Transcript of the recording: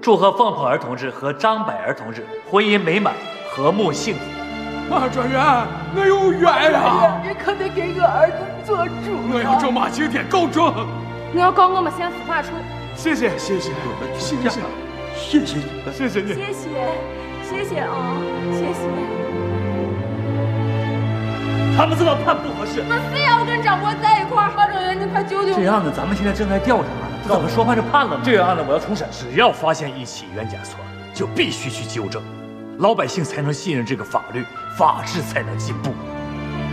祝贺凤鹏儿同志和张百儿同志婚姻美满，和睦幸福。 马专员，我有冤呀！ 你可得给我儿子做主。 我要找马青天告状。 我要告我们县司法处。 谢谢你，谢谢你， 谢谢啊，谢谢。 他们这么判不合适， 我非要跟张博在一块儿。马专员，你快救救我！ 这案子咱们现在正在调查，这怎么说判就判了呢？这个案子我要重审，只要发现一起冤假错案，就必须去纠正，老百姓才能信任这个法律，法治才能进步。